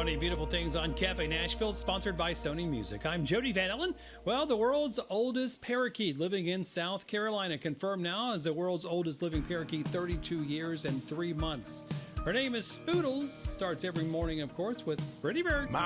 Funny, beautiful things on Cafe Nashville, sponsored by Sony Music. I'm Jody Van Ellen. Well, the world's oldest parakeet living in South Carolina, confirmed now as the world's oldest living parakeet, 32 years and 3 months. Her name is Spoodles. Starts every morning, of course, with Pretty Bird.